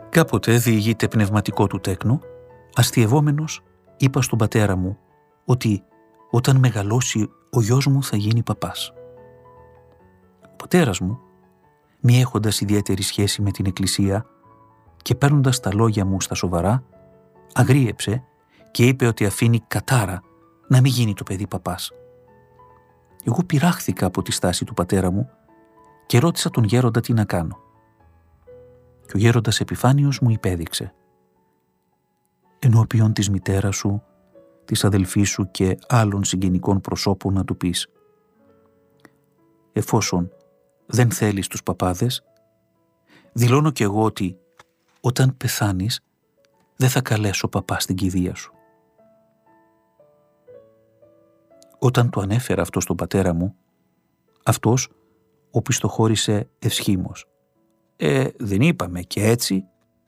Κάποτε διηγείται πνευματικό του τέκνο, αστειευόμενος είπα στον πατέρα μου ότι όταν μεγαλώσει ο γιος μου θα γίνει παπάς. Ο πατέρας μου, μη έχοντας ιδιαίτερη σχέση με την εκκλησία και παίρνοντας τα λόγια μου στα σοβαρά, αγρίεψε και είπε ότι αφήνει κατάρα να μην γίνει το παιδί παπάς. Εγώ πειράχθηκα από τη στάση του πατέρα μου και ρώτησα τον γέροντα τι να κάνω. Και ο γέροντας Επιφάνιος μου υπέδειξε: ενώπιον της μητέρας σου, της αδελφής σου και άλλων συγγενικών προσώπων να του πεις: εφόσον δεν θέλεις τους παπάδες, δηλώνω κι εγώ ότι όταν πεθάνεις δεν θα καλέσω παπά στην κηδεία σου. Όταν το ανέφερα αυτό στον πατέρα μου, αυτός οπισθοχώρησε ευσχήμως: δεν είπαμε και έτσι.